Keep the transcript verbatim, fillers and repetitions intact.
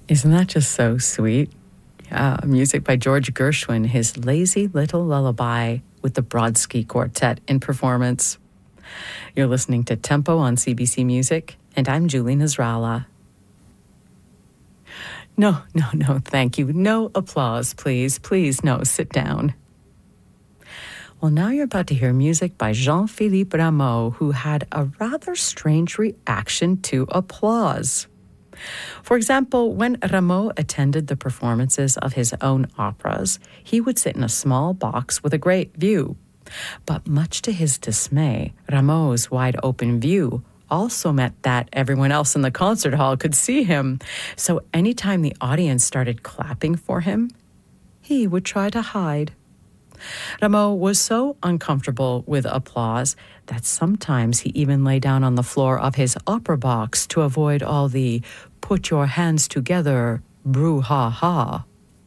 Isn't that just so sweet? Yeah, music by George Gershwin, his Lazy Little Lullaby with the Brodsky Quartet in performance. You're listening to Tempo on C B C Music, and I'm Julie Nasrallah. No, no, no, thank you. No applause, please. Please, no, sit down. Well, now you're about to hear music by Jean-Philippe Rameau, who had a rather strange reaction to applause. For example, when Rameau attended the performances of his own operas, he would sit in a small box with a great view. But much to his dismay, Rameau's wide-open view also meant that everyone else in the concert hall could see him. So anytime the audience started clapping for him, he would try to hide. Rameau was so uncomfortable with applause that sometimes he even lay down on the floor of his opera box to avoid all the put your hands together brouhaha.